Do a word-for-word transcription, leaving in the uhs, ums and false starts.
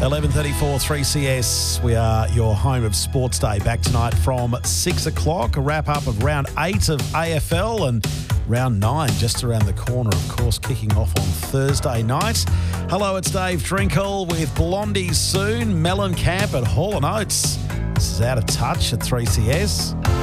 eleven thirty-four, three C S. We are your home of Sports Day. Back tonight from six o'clock. A wrap-up of round eight of A F L and round nine just around the corner, of course, kicking off on Thursday night. Hello, it's Dave Drinkle with Blondie soon. Mellencamp at Hall and Oates. This is Out of Touch at three C S.